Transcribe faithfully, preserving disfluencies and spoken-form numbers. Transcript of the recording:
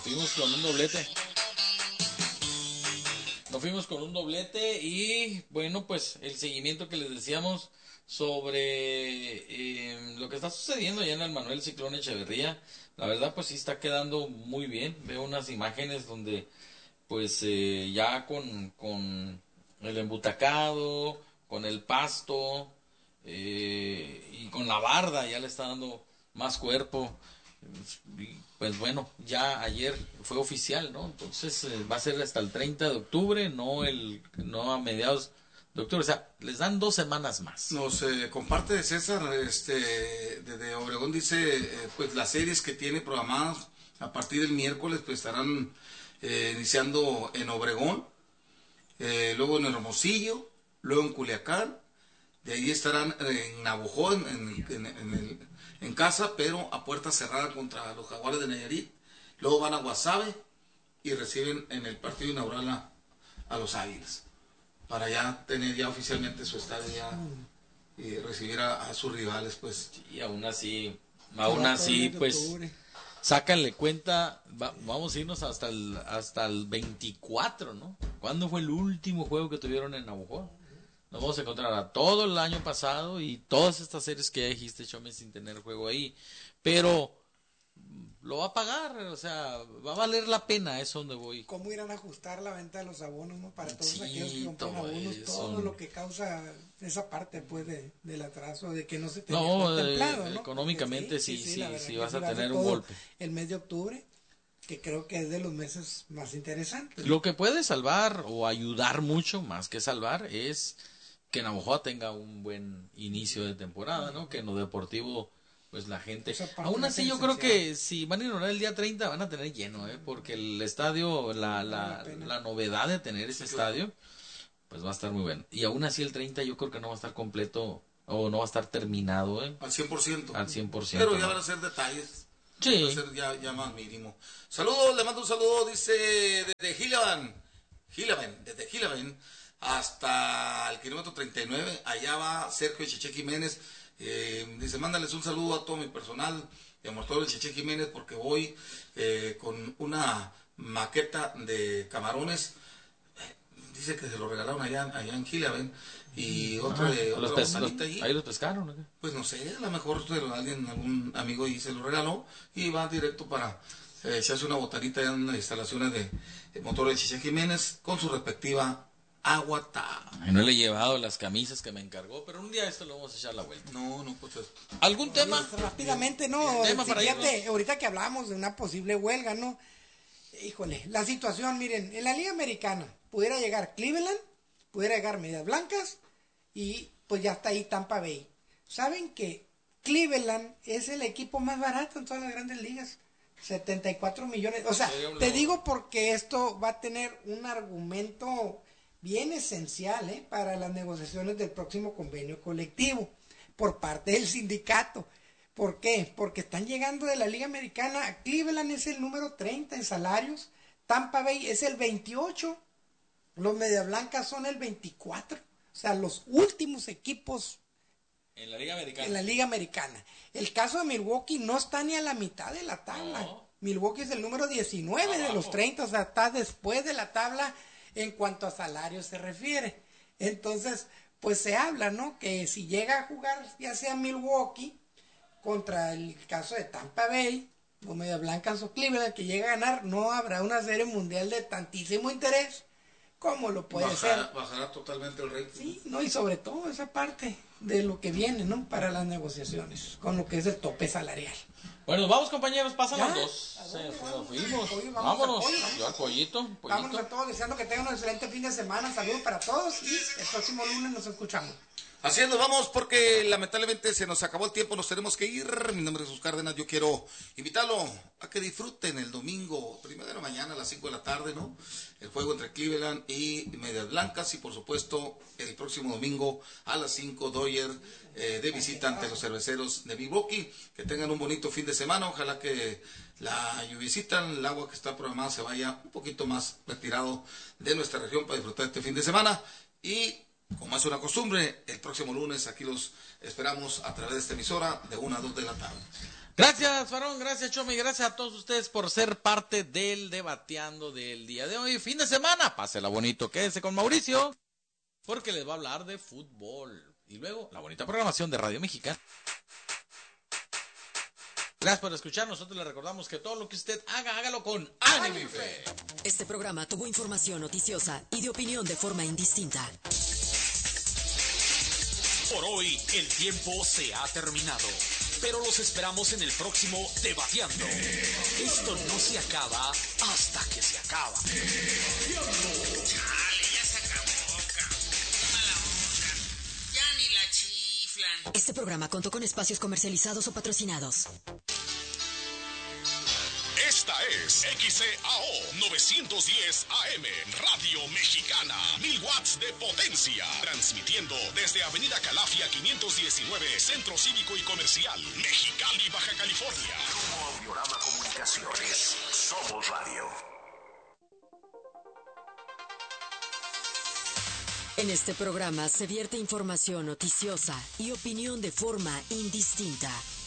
fuimos con un doblete. Nos fuimos con un doblete y bueno, pues el seguimiento que les decíamos sobre eh, lo que está sucediendo ya en el Manuel Ciclón Echeverría, la verdad pues sí está quedando muy bien. Veo unas imágenes donde pues eh, ya con, con el embutacado, con el pasto eh, y con la barda ya le está dando más cuerpo. Pues bueno, ya ayer fue oficial, ¿no? Entonces eh, va a ser hasta el treinta de octubre, no el no a mediados de octubre, o sea, les dan dos semanas más. Nos eh, comparte César, este, desde Obregón dice, eh, pues las series que tiene programadas a partir del miércoles, pues estarán eh, iniciando en Obregón, eh, luego en Hermosillo, luego en Culiacán, de ahí estarán en Navojoa, en, en, en, el, en casa, pero a puerta cerrada contra los Jaguares de Nayarit. Luego van a Guasave y reciben en el partido inaugural a, a los Águilas, para ya tener ya oficialmente su estadio ya y recibir a, a sus rivales, pues. Y aún así, aún así, pues, sácale cuenta, va, vamos a irnos hasta el, hasta el veinticuatro, ¿no? ¿Cuándo fue el último juego que tuvieron en Navojoa? Nos vamos a encontrar a todo el año pasado y todas estas series que ya dijiste, Chome, sin tener juego ahí. Pero lo va a pagar, o sea, va a valer la pena, es donde voy. ¿Cómo irán a ajustar la venta de los abonos, ¿no? Para todos Sí, aquellos que compran todo abonos, eso. todo lo que causa esa parte, pues, de, del atraso, de que no se tenía No, contemplado, eh, ¿no? económicamente sí, sí, sí, la verdad sí que vas a va ser tener un todo golpe. El mes de octubre, que creo que es de los meses más interesantes. Lo que puede salvar o ayudar mucho, más que salvar, es que Navojoa tenga un buen inicio de temporada, ¿no? Que en lo deportivo, pues la gente... Aún así yo creo que si van a inaugurar el día treinta van a tener lleno, ¿eh? Porque el estadio, la, la, la novedad de tener ese estadio, pues va a estar muy bueno. Y aún así el treinta yo creo que no va a estar completo o no va a estar terminado, ¿eh? Al cien por ciento. Al cien por ciento. Pero ya van a ser detalles. Sí. Va a ser ya, ya más mínimo. Saludos, le mando un saludo, dice, desde Gilaban, Gilaban, desde Gilaban hasta el kilómetro treinta y nueve, allá va Sergio Cheche Jiménez, eh, dice, mándales un saludo a todo mi personal de Mortadelo Cheche Jiménez, porque voy eh, con una maqueta de camarones, eh, dice que se lo regalaron allá, allá en Gilaban, y otro Ah, de los otra pes- manita los- allí. ahí los pescaron, ¿no? Pues no sé, a lo mejor se lo- alguien, algún amigo y se lo regaló y va directo para eh, echarse una botanita en las instalaciones de, de Motor de Cheche Jiménez con su respectiva aguatá. Ay, no le he llevado las camisas que me encargó, pero un día esto lo vamos a echar la vuelta. No, no, pues. ¿Algún tema? Pues, rápidamente, ¿no? Tema para Fíjate, irnos. ahorita que hablábamos de una posible huelga, ¿no? Híjole, la situación, miren, en la Liga Americana pudiera llegar Cleveland, pudiera llegar Medias Blancas y pues ya está ahí Tampa Bay. ¿Saben que Cleveland es el equipo más barato en todas las grandes ligas? setenta y cuatro millones. O sea, te digo porque esto va a tener un argumento bien esencial, ¿eh? Para las negociaciones del próximo convenio colectivo por parte del sindicato. ¿Por qué? Porque están llegando de la Liga Americana. Cleveland es el número treinta en salarios, Tampa Bay es el veintiocho, los Medias Blancas son el veinticuatro. O sea, los últimos equipos En la Liga Americana. en la Liga Americana. El caso de Milwaukee no está ni a la mitad de la tabla. No. Milwaukee es el número diecinueve de los treinta, o sea, está después de la tabla en cuanto a salarios se refiere. Entonces, pues se habla, ¿no? Que si llega a jugar ya sea Milwaukee contra el caso de Tampa Bay, o Medias Blancas o Cleveland, que llega a ganar, no habrá una serie mundial de tantísimo interés como lo puede Bajará, ser. bajará totalmente el rating. Sí, no, y sobre todo esa parte de lo que viene, ¿no? Para las negociaciones, con lo que es el tope salarial. Bueno, vamos compañeros, pasan ¿Ya? las dos. ¿A Sí, dónde nos vamos? fuimos. Oye, vamos Vámonos. al pollo, vamos. Yo al pollito, pollito. Vámonos a todos, deseando que tengan un excelente fin de semana. Saludos para todos y el próximo lunes nos escuchamos. Así es, nos vamos porque lamentablemente se nos acabó el tiempo, nos tenemos que ir. Mi nombre es Jesús Cárdenas, yo quiero invitarlo a que disfruten el domingo, primero de la mañana a las cinco de la tarde, ¿no? El juego entre Cleveland y Medias Blancas y por supuesto el próximo domingo a las cinco Dodgers eh, de visita ante los cerveceros de Milwaukee. Que tengan un bonito fin de semana, ojalá que la lluviecita, el agua que está programada se vaya un poquito más retirado de nuestra región para disfrutar este fin de semana y... como es una costumbre, el próximo lunes aquí los esperamos a través de esta emisora de una a dos de la tarde. Gracias, Farón, gracias, Chomi, gracias a todos ustedes por ser parte del Debateando del día de hoy. Fin de semana, pásela bonito, quédese con Mauricio, porque les va a hablar de fútbol. Y luego, la bonita programación de Radio Mexicana. Gracias por escuchar, nosotros le recordamos que todo lo que usted haga, hágalo con ánimo y fe. Este programa tuvo información noticiosa y de opinión de forma indistinta. Por hoy, el tiempo se ha terminado. Pero los esperamos en el próximo Debateando. Esto no se acaba hasta que se acaba. Chale, ya se acabó, cabrón. Mala onda. Ya ni la chiflan. Este programa contó con espacios comercializados o patrocinados. Esta es X C A O novecientos diez A M, Radio Mexicana, mil watts de potencia, transmitiendo desde Avenida Calafia quinientos diecinueve, Centro Cívico y Comercial, Mexicali, Baja California. Como Audiorama Comunicaciones, somos radio. En este programa se vierte información noticiosa y opinión de forma indistinta.